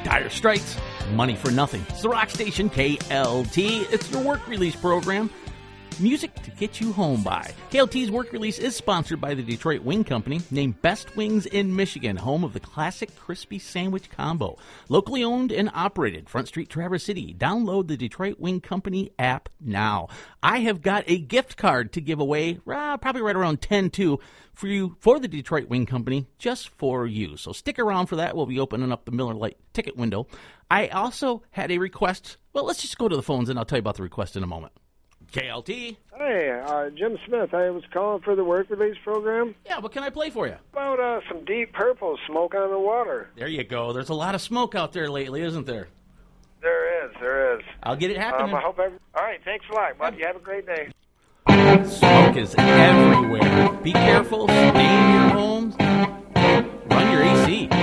Dire Straits, Money for Nothing. It's the rock station KLT. It's your work release program. Music to get you home by. KLT's work release is sponsored by the Detroit Wing Company, named Best Wings in Michigan, home of the classic crispy sandwich combo. Locally owned and operated, Front Street, Traverse City. Download the Detroit Wing Company app now. I have got a gift card to give away, probably right around 10-2, for you, for the Detroit Wing Company, just for you. So stick around for that. We'll be opening up the Miller Lite ticket window. I also had a request. Well, let's just go to the phones, and I'll tell you about the request in a moment. KLT. Hey, Jim Smith. I was calling for the work release program. Yeah, what can I play for you? About some Deep Purple, Smoke on the Water. There you go. There's a lot of smoke out there lately, isn't there? There is. I'll get it happening. I hope all right, thanks a lot, bud. You have a great day. Smoke is everywhere. Be careful. Stay in your homes. Run your AC.